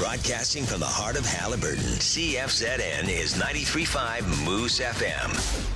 Broadcasting from the heart of Halliburton, CFZN is 93.5 Moose FM.